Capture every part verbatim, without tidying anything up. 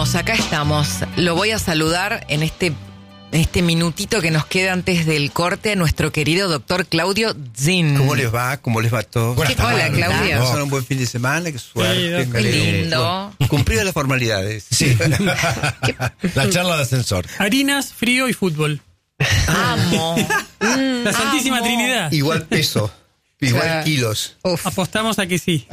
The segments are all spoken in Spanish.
estamos, acá estamos. Lo voy a saludar en este, este minutito que nos queda antes del corte a nuestro querido doctor Claudio Zin. ¿Cómo les va? ¿Cómo les va a todos? Buenas tardes. Hola, Claudio. Pasaron un buen fin de semana, qué suerte. Sí, qué lindo. Cumplidas las formalidades. Sí. La charla de ascensor. Harinas, frío y fútbol. Amo. Mm, La Santísima amo. Trinidad. Igual peso, igual Claro. kilos. Uf. Apostamos a que sí.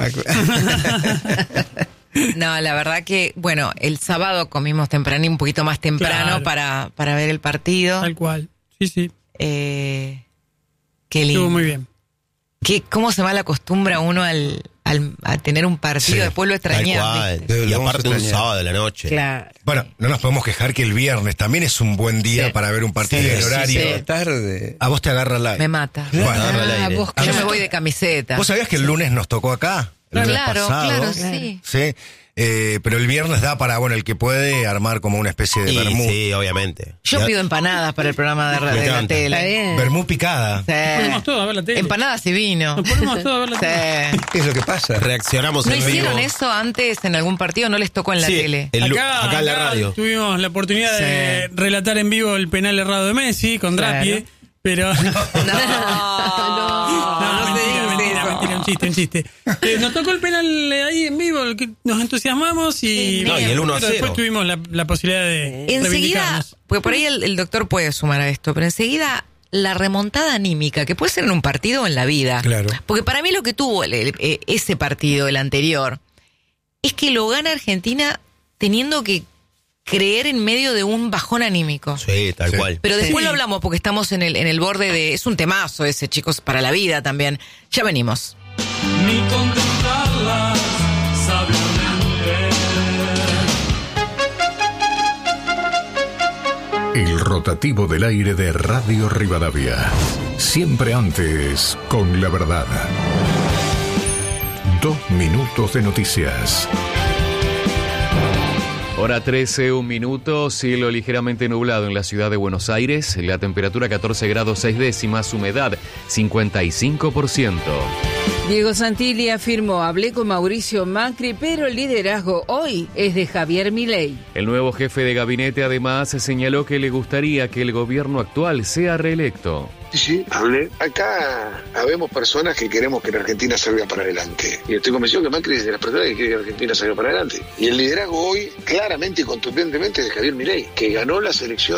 No, la verdad que, bueno, el sábado comimos temprano, un poquito más temprano Claro. para, para ver el partido. Tal cual. Sí, sí. Eh, qué lindo. Estuvo muy bien. ¿Qué, ¿Cómo se mal acostumbra uno al, al, a tener un partido? Sí, Después lo extrañas. Tal ¿viste? cual. Y Lo vamos a aparte un extrañar. sábado de la noche. Claro. Bueno, no nos podemos quejar que el viernes también es un buen día Sí. para ver un partido Sí, del sí, horario. sí. Tarde. A vos te agarra la... Me mata. Bueno, agarra el Ah, aire. vos Yo que- me voy de camiseta. ¿Vos sabías que el lunes nos tocó acá? El lunes Claro, pasado. claro, sí. Sí. Eh, pero el viernes da para, bueno, el que puede armar como una especie de Y vermú. sí, obviamente. Yo Ya- pido empanadas para el programa de, ra- Me de la encanta. tele. Está bien. Vermú picada. Sí. Ponemos todo a ver la tele. Empanadas y vino. Nos ponemos todo a ver la tele. Sí. ¿Qué es lo que pasa? Reaccionamos ¿No en vivo. hicieron eso antes en algún partido? ¿No les tocó en la Sí, tele? el lu- acá, acá en la acá radio. tuvimos la oportunidad Sí. de relatar en vivo el penal errado de Messi con Claro. Drapie, pero... No, No, no, se mentira, dice mentira, eso. mentira, un chiste, un chiste. Eh, nos tocó el penal eh, ahí en vivo, el que nos entusiasmamos y, No, y el uno a pero cero. después tuvimos la, la posibilidad de Enseguida, reivindicarnos. porque por ahí el, el doctor puede sumar a esto, pero enseguida la remontada anímica, que puede ser en un partido o en la vida. Claro. Porque para mí lo que tuvo el- el- eh, ese partido, el anterior, es que lo gana Argentina teniendo que creer en medio de un bajón anímico. Sí, tal Sí. cual. Pero después Sí. lo hablamos porque estamos en el, en el borde de... Es un temazo ese, chicos, para la vida también. Ya venimos. Ni contemplarlas sabiamente. El rotativo del aire de Radio Rivadavia. Siempre antes, con la verdad. Dos minutos de noticias. Hora trece, un minuto, cielo ligeramente nublado en la ciudad de Buenos Aires, la temperatura catorce grados seis décimas, humedad cincuenta y cinco por ciento. Diego Santilli afirmó, hablé con Mauricio Macri, pero el liderazgo hoy es de Javier Milei. El nuevo jefe de gabinete además señaló que le gustaría que el gobierno actual sea reelecto. Sí, sí, hablé. Acá habemos personas que queremos que la Argentina salga para adelante. Y estoy convencido que Macri es de las personas que quiere que la Argentina salga para adelante. Y el liderazgo hoy, claramente y contundentemente, es de Javier Milei, que ganó las elecciones.